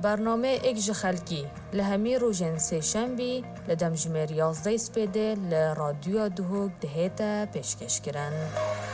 برنامه ایک جخلکی لهمی روژن سه شنبی لدم جمیر 11 سپیده لرادیو دهوک دهیتا پیشکش کرن.